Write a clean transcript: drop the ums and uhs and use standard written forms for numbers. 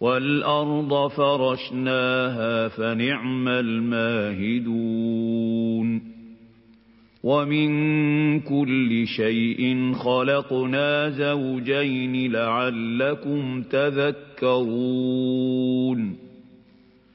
وَالْأَرْضَ فَرَشْنَاهَا فَنِعْمَ الْمَاهِدُونَ وَمِن كُلِّ شَيْءٍ خَلَقْنَا زَوْجَيْنِ لَعَلَّكُمْ تَذَكَّرُونَ